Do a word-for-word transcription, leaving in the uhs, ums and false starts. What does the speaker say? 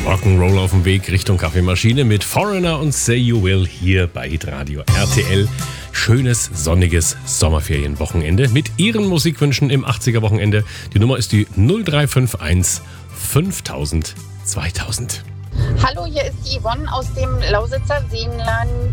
Rock'n'Roll auf dem Weg Richtung Kaffeemaschine mit Foreigner und Say You Will hier bei Hitradio R T L. Schönes, sonniges Sommerferienwochenende mit Ihren Musikwünschen im achtziger-Wochenende. Die Nummer ist die null drei fünf eins fünftausend zweitausend. Hallo, hier ist die Yvonne aus dem Lausitzer Seenland.